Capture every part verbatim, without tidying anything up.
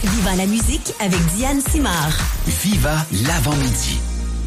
Viva la musique avec Diane Simard. Viva l'avant-midi.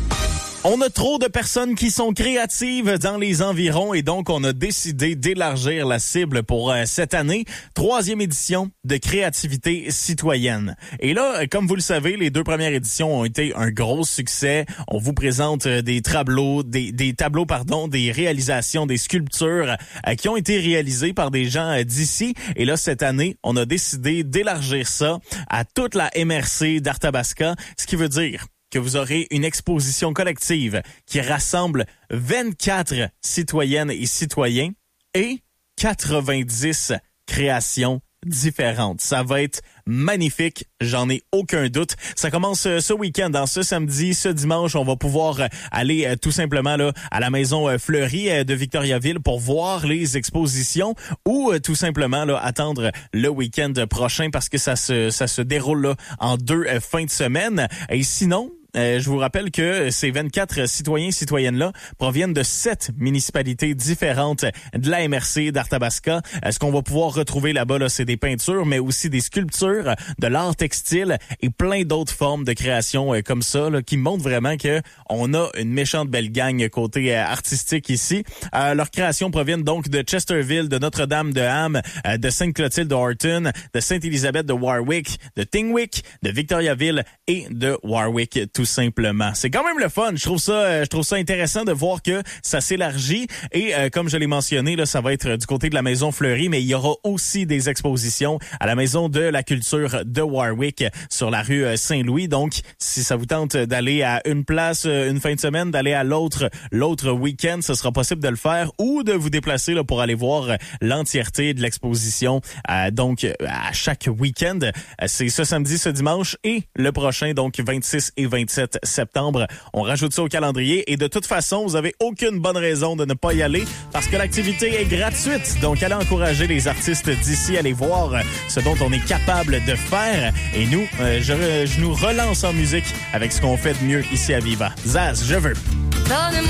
On a trop de personnes qui sont créatives dans les environs et donc on a décidé d'élargir la cible pour euh, cette année. Troisième édition de créativité citoyenne. Et là, comme vous le savez, les deux premières éditions ont été un gros succès. On vous présente euh, des tableaux, des, des tableaux, pardon, des réalisations, des sculptures euh, qui ont été réalisées par des gens euh, d'ici. Et là, cette année, on a décidé d'élargir ça à toute la M R C d'Arthabasca, ce qui veut dire que vous aurez une exposition collective qui rassemble vingt-quatre citoyennes et citoyens et quatre-vingt-dix créations différentes. Ça va être magnifique, j'en ai aucun doute. Ça commence euh, ce week-end, dans ce samedi, ce dimanche, on va pouvoir euh, aller euh, tout simplement là à la maison euh, Fleury euh, de Victoriaville pour voir les expositions ou euh, tout simplement là attendre le week-end prochain parce que ça se ça se déroule là en deux euh, fins de semaine. Et sinon, Euh, je vous rappelle que ces vingt-quatre citoyens et citoyennes-là proviennent de sept municipalités différentes de la M R C d'Arthabasca. Euh, ce qu'on va pouvoir retrouver là-bas, là, c'est des peintures, mais aussi des sculptures, de l'art textile et plein d'autres formes de création euh, comme ça, là, qui montrent vraiment que on a une méchante belle gang côté euh, artistique ici. Euh, leurs créations proviennent donc de Chesterville, de Notre-Dame de Ham, euh, de Sainte-Clotilde de Horton, de Sainte-Élisabeth de Warwick, de Tingwick, de Victoriaville et de Warwick, tout simplement. C'est quand même le fun. Je trouve ça, euh, je trouve ça intéressant de voir que ça s'élargit et euh, comme je l'ai mentionné, là, ça va être du côté de la maison Fleury, mais il y aura aussi des expositions à la maison de la culture de Warwick sur la rue Saint-Louis. Donc, si ça vous tente d'aller à une place une fin de semaine, d'aller à l'autre l'autre week-end, ce sera possible de le faire ou de vous déplacer là pour aller voir l'entièreté de l'exposition. Euh, donc, à chaque week-end, c'est ce samedi, ce dimanche et le prochain, donc vingt-six et vingt-sept septembre. On rajoute ça au calendrier et de toute façon, vous avez aucune bonne raison de ne pas y aller parce que l'activité est gratuite. Donc, allez encourager les artistes d'ici, allez voir ce dont on est capable de faire. Et nous, euh, je, je nous relance en musique avec ce qu'on fait de mieux ici à Viva. Zaz, je veux.